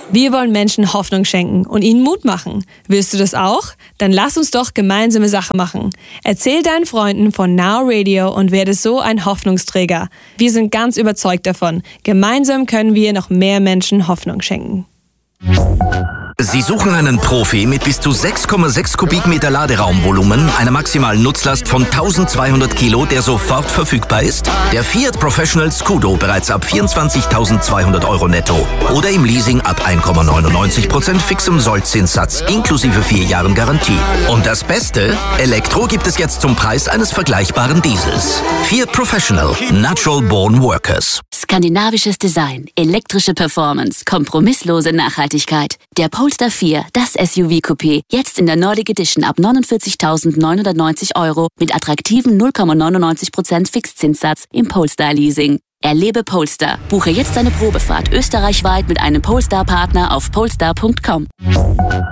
Wir wollen Menschen Hoffnung schenken und ihnen Mut machen. Willst du das auch? Dann lass uns doch gemeinsame Sache machen. Erzähl deinen Freunden von Now Radio und werde so ein Hoffnungsträger. Wir sind ganz überzeugt davon. Gemeinsam können wir noch mehr Menschen Hoffnung schenken. Sie suchen einen Profi mit bis zu 6,6 Kubikmeter Laderaumvolumen, einer maximalen Nutzlast von 1200 Kilo, der sofort verfügbar ist? Der Fiat Professional Scudo bereits ab 24.200 € netto oder im Leasing ab 1,99% fixem Sollzinssatz inklusive 4 Jahren Garantie. Und das Beste? Elektro gibt es jetzt zum Preis eines vergleichbaren Diesels. Fiat Professional, Natural Born Workers. Skandinavisches Design, elektrische Performance, kompromisslose Nachhaltigkeit. Der Polestar 4, das SUV-Coupé, jetzt in der Nordic Edition ab 49.990 € mit attraktivem 0,99% Fixzinssatz im Polestar-Leasing. Erlebe Polestar. Buche jetzt eine Probefahrt österreichweit mit einem Polestar-Partner auf polestar.com.